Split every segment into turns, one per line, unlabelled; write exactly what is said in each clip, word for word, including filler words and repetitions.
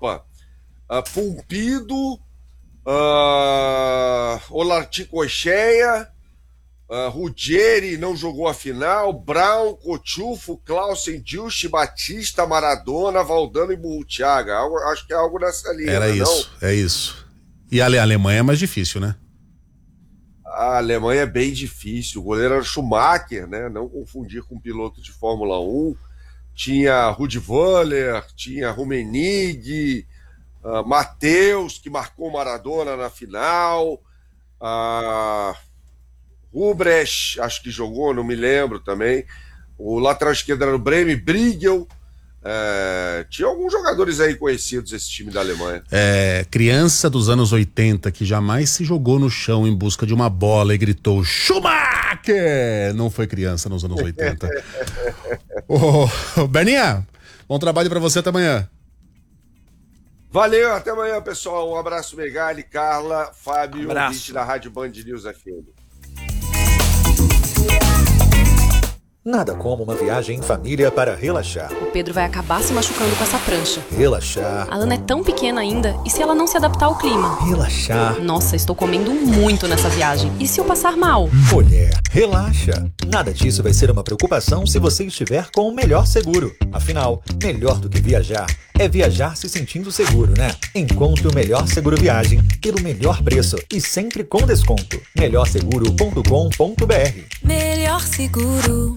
Copa, uh, Pumpido, uh, Olarticocheia, uh, Ruggeri não jogou a final, Brown, Cotufo, Clausen, Dilche, Batista, Maradona, Valdano e Burrutiaga. Algo, acho que é algo nessa linha.
Era isso, não? É isso. E a Alemanha é mais difícil, né?
A Alemanha é bem difícil. O goleiro era Schumacher, né? Não confundir com um piloto de Fórmula um. Tinha Rudi Völler, tinha Rummenigge, uh, Matheus, que marcou Maradona na final, uh, Rubrecht, acho que jogou, não me lembro também. O lateral esquerdo era o Breme, Briegel. É, tinha alguns jogadores aí conhecidos esse time da Alemanha.
É, criança dos anos oitenta que jamais se jogou no chão em busca de uma bola e gritou Schumacher! Não foi criança nos anos oitenta. Ô, oh, Berninha, bom trabalho pra você, até amanhã.
Valeu, até amanhã, pessoal. Um abraço, Megali, Carla, Fábio,
abraço.
ouvinte da Rádio Band News F M.
Nada como uma viagem em família para relaxar.
O Pedro vai acabar se machucando com essa prancha.
Relaxar.
A Ana é tão pequena ainda, e se ela não se adaptar ao clima?
Relaxar.
Nossa, estou comendo muito nessa viagem. E se eu passar mal?
Mulher, relaxa. Nada disso vai ser uma preocupação se você estiver com o melhor seguro. Afinal, melhor do que viajar é viajar se sentindo seguro, né? Encontre o melhor seguro viagem pelo melhor preço e sempre com desconto. melhor seguro ponto com ponto b r.
Melhor seguro.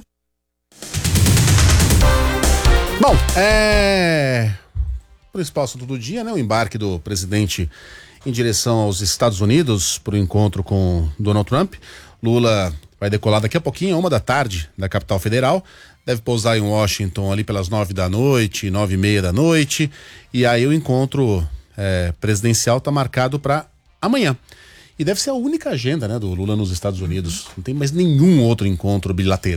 Bom, é... o principal assunto do dia, né? O embarque do presidente em direção aos Estados Unidos para o encontro com Donald Trump. Lula vai decolar daqui a pouquinho, uma da tarde, da capital federal. Deve pousar em Washington ali pelas nove da noite, nove e meia da noite. E aí o encontro é, presidencial está marcado para amanhã. E deve ser a única agenda, né, do Lula nos Estados Unidos. Não tem mais nenhum outro encontro bilateral